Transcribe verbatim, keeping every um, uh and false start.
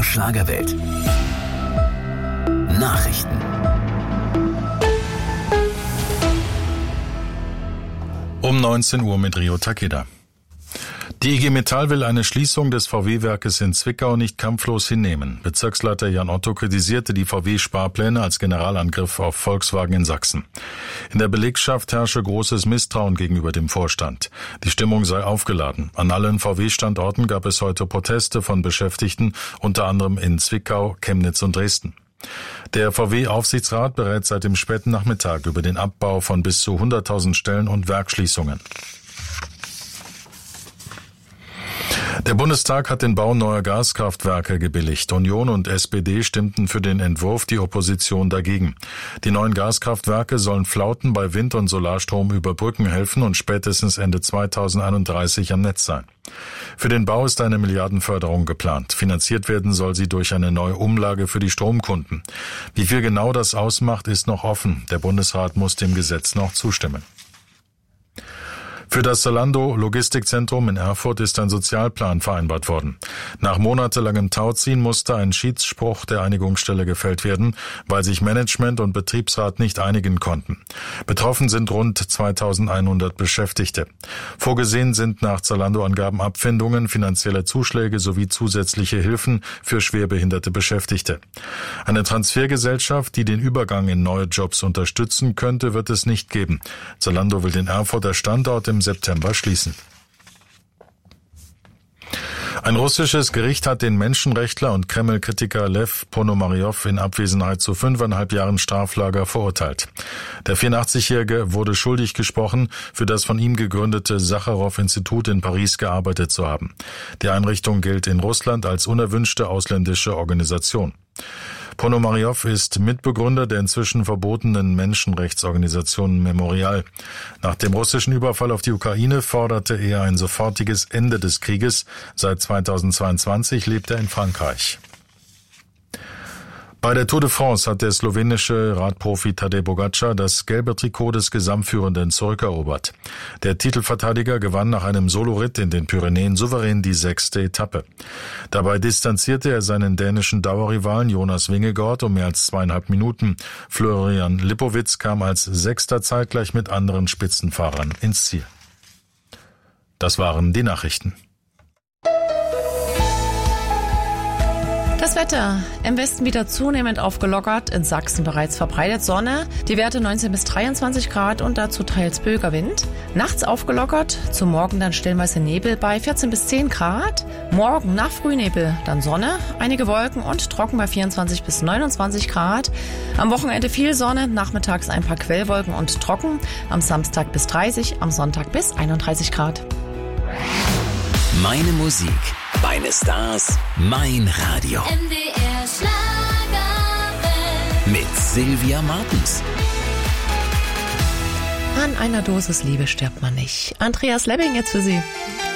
der Schlagerwelt. Nachrichten. Um neunzehn Uhr mit Rio Takeda. Die I G Metall will eine Schließung des V W-Werkes in Zwickau nicht kampflos hinnehmen. Bezirksleiter Jan Otto kritisierte die V W-Sparpläne als Generalangriff auf Volkswagen in Sachsen. In der Belegschaft herrsche großes Misstrauen gegenüber dem Vorstand. Die Stimmung sei aufgeladen. An allen V W-Standorten gab es heute Proteste von Beschäftigten, unter anderem in Zwickau, Chemnitz und Dresden. Der V W-Aufsichtsrat berät seit dem späten Nachmittag über den Abbau von bis zu hunderttausend Stellen und Werksschließungen. Der Bundestag hat den Bau neuer Gaskraftwerke gebilligt. Union und S P D stimmten für den Entwurf, die Opposition dagegen. Die neuen Gaskraftwerke sollen Flauten bei Wind- und Solarstrom überbrücken helfen und spätestens Ende zweitausendeinunddreißig am Netz sein. Für den Bau ist eine Milliardenförderung geplant. Finanziert werden soll sie durch eine neue Umlage für die Stromkunden. Wie viel genau das ausmacht, ist noch offen. Der Bundesrat muss dem Gesetz noch zustimmen. Für das Zalando Logistikzentrum in Erfurt ist ein Sozialplan vereinbart worden. Nach monatelangem Tauziehen musste ein Schiedsspruch der Einigungsstelle gefällt werden, weil sich Management und Betriebsrat nicht einigen konnten. Betroffen sind rund zweitausendeinhundert Beschäftigte. Vorgesehen sind nach Zalando-Angaben Abfindungen, finanzielle Zuschläge sowie zusätzliche Hilfen für schwerbehinderte Beschäftigte. Eine Transfergesellschaft, die den Übergang in neue Jobs unterstützen könnte, wird es nicht geben. Zalando will den Erfurter Standort im September schließen. Ein russisches Gericht hat den Menschenrechtler und Kreml-Kritiker Lew Ponomarjow in Abwesenheit zu fünfeinhalb Jahren Straflager verurteilt. Der vierundachtzig-Jährige wurde schuldig gesprochen, für das von ihm gegründete Sacharow-Institut in Paris gearbeitet zu haben. Die Einrichtung gilt in Russland als unerwünschte ausländische Organisation. Ponomarjow ist Mitbegründer der inzwischen verbotenen Menschenrechtsorganisation Memorial. Nach dem russischen Überfall auf die Ukraine forderte er ein sofortiges Ende des Krieges. Seit zweitausendzweiundzwanzig lebt er in Frankreich. Bei der Tour de France hat der slowenische Radprofi Tadej Pogačar das gelbe Trikot des Gesamtführenden zurückerobert. Der Titelverteidiger gewann nach einem Soloritt in den Pyrenäen souverän die sechste Etappe. Dabei distanzierte er seinen dänischen Dauerrivalen Jonas Vingegaard um mehr als zweieinhalb Minuten. Florian Lipowitz kam als Sechster zeitgleich mit anderen Spitzenfahrern ins Ziel. Das waren die Nachrichten. Das Wetter. Im Westen wieder zunehmend aufgelockert, in Sachsen bereits verbreitet Sonne, die Werte neunzehn bis dreiundzwanzig Grad und dazu teils Bögerwind. Nachts aufgelockert, zum Morgen dann stellenweise Nebel bei vierzehn bis zehn Grad. Morgen nach Frühnebel dann Sonne, einige Wolken und trocken bei vierundzwanzig bis neunundzwanzig Grad. Am Wochenende viel Sonne, nachmittags ein paar Quellwolken und trocken. Am Samstag bis dreißig, am Sonntag bis einunddreißig Grad. Meine Musik, meine Stars, mein Radio. M D R Schlagerwelt. Mit Sylvia Martens. An einer Dosis Liebe stirbt man nicht. Andreas Lebbing jetzt für Sie.